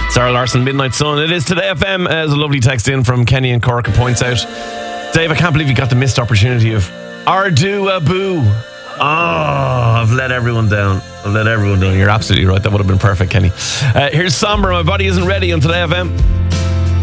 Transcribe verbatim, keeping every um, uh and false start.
Sarah Larson, Midnight Sun. It is Today F M. Uh, there's a lovely text in from Kenny and Cork, who points out, Dave, I can't believe you got the missed opportunity of Ardu Abu. Oh, I've let everyone down. I've let everyone down. You're absolutely right. That would have been perfect, Kenny. Uh, here's Somber. My body isn't ready on Today F M.